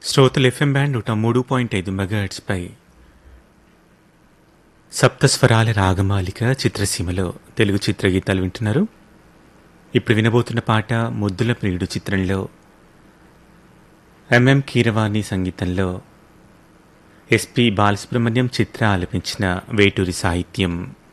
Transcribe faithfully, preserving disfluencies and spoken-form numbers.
శ్రోతలు FM band నూట మూడు పాయింట్ ఐదు మెగాహెట్స్పై సప్తస్వరాల రాగమాలిక చిత్రసీమలో తెలుగు చిత్రగీతాలు వింటున్నారు. ఇప్పుడు వినబోతున్న పాట ముద్దుల ప్రియుడు చిత్రంలో ఎంఎం కీరవాణి సంగీతంలో ఎస్పి బాలసుబ్రహ్మణ్యం చిత్ర ఆలపించిన వేటూరి సాహిత్యం.